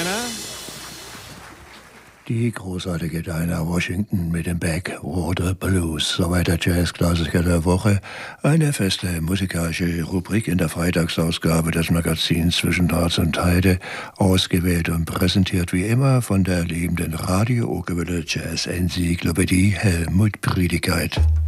Diana? Die großartige Dinah Washington mit dem Backwater Blues. Soweit der Jazzklassiker der Woche. Eine feste musikalische Rubrik in der Freitagsausgabe des Magazins Zwischen Harz und Heide. Ausgewählt und präsentiert wie immer von der liebenden Radio-Okerwelle Jazz-Enzyklopädie Helmut Priedigkeit.